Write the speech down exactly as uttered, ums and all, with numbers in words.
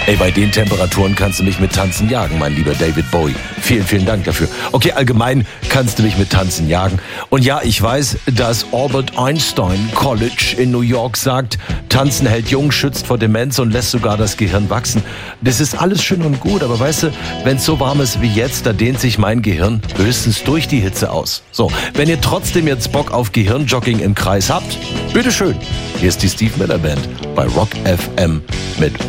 Ey, bei den Temperaturen kannst du mich mit Tanzen jagen, mein lieber David Bowie. Vielen, vielen Dank dafür. Okay, allgemein kannst du mich mit Tanzen jagen. Und ja, ich weiß, dass Albert Einstein College in New York sagt, Tanzen hält jung, schützt vor Demenz und lässt sogar das Gehirn wachsen. Das ist alles schön und gut, aber weißt du, wenn es so warm ist wie jetzt, da dehnt sich mein Gehirn höchstens durch die Hitze aus. So, wenn ihr trotzdem jetzt Bock auf Gehirnjogging im Kreis habt, bitteschön. Hier ist die Steve Miller Band bei Rock F M mit